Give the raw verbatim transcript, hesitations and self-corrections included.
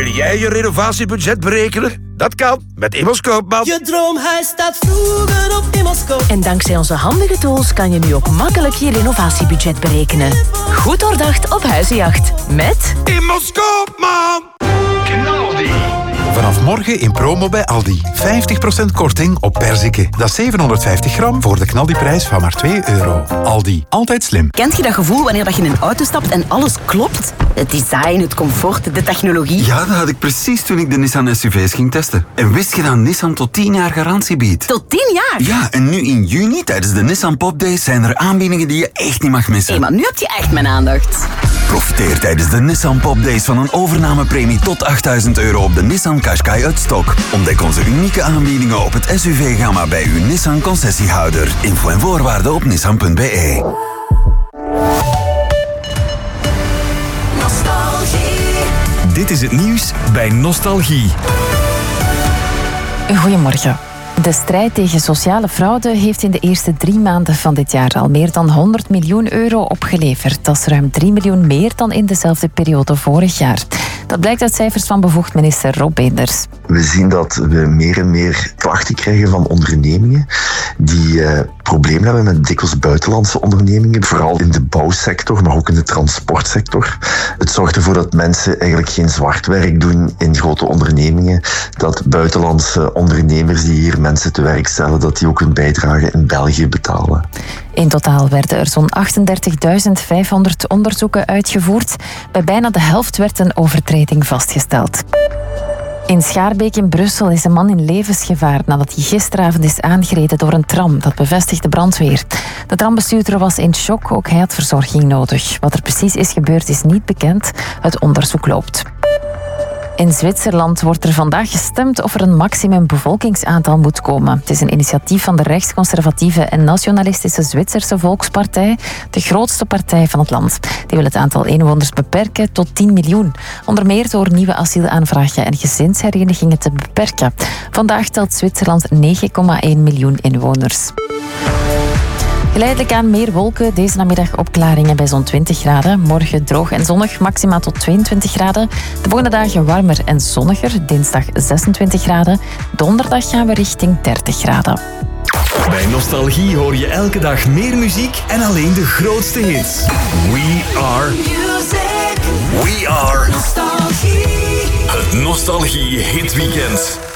Wil jij je renovatiebudget berekenen? Dat kan met Immers Koopman. Je droomhuis staat vroeger op Immers Koopman. En dankzij onze handige tools kan je nu ook makkelijk je renovatiebudget berekenen. Goed doordacht op huizenjacht. Met Immers Koopman. Knaldi. Vanaf morgen in promo bij Aldi. vijftig procent korting op perziken. Dat is zevenhonderdvijftig gram voor de knaldiprijs van maar twee euro. Aldi. Altijd slim. Kent je dat gevoel wanneer dat je in een auto stapt en alles klopt? Het design, het comfort, de technologie. Ja, dat had ik precies toen ik de Nissan S U V's ging testen. En wist je dat Nissan tot tien jaar garantie biedt? Tot tien jaar? Ja, en nu in juni tijdens de Nissan Pop Days zijn er aanbiedingen die je echt niet mag missen. Hé, maar nu heb je echt mijn aandacht. Profiteer tijdens de Nissan Pop Days van een overnamepremie tot achtduizend euro op de Nissan Qashqai uit stok. Ontdek onze unieke aanbiedingen op het S U V-gamma bij uw Nissan concessiehouder. Info en voorwaarden op nissan punt b e. Dit is het nieuws bij Nostalgie. Goedemorgen. De strijd tegen sociale fraude heeft in de eerste drie maanden van dit jaar al meer dan honderd miljoen euro opgeleverd. Dat is ruim drie miljoen meer dan in dezelfde periode vorig jaar. Dat blijkt uit cijfers van bevoegd minister Rob Beenders. We zien dat we meer en meer klachten krijgen van ondernemingen die uh, problemen hebben met dikwijls buitenlandse ondernemingen, vooral in de bouwsector, maar ook in de transportsector. Het zorgt ervoor dat mensen eigenlijk geen zwart werk doen in grote ondernemingen, dat buitenlandse ondernemers die hier mensen te werk stellen, dat die ook hun bijdrage in België betalen. In totaal werden er zo'n achtendertigduizend vijfhonderd onderzoeken uitgevoerd. Bij bijna de helft werd een overtreding vastgesteld. In Schaarbeek in Brussel is een man in levensgevaar nadat hij gisteravond is aangereden door een tram. Dat bevestigt de brandweer. De trambestuurder was in shock, ook hij had verzorging nodig. Wat er precies is gebeurd is niet bekend. Het onderzoek loopt. In Zwitserland wordt er vandaag gestemd of er een maximum bevolkingsaantal moet komen. Het is een initiatief van de rechtsconservatieve en nationalistische Zwitserse Volkspartij, de grootste partij van het land. Die wil het aantal inwoners beperken tot tien miljoen. Onder meer door nieuwe asielaanvragen en gezinsherenigingen te beperken. Vandaag telt Zwitserland negen komma één miljoen inwoners. Geleidelijk aan meer wolken. Deze namiddag opklaringen bij zo'n twintig graden. Morgen droog en zonnig, maximaal tot tweeëntwintig graden. De volgende dagen warmer en zonniger. Dinsdag zesentwintig graden. Donderdag gaan we richting dertig graden. Bij Nostalgie hoor je elke dag meer muziek en alleen de grootste hits. We are music. We are Nostalgie. Het Nostalgie Hitweekend.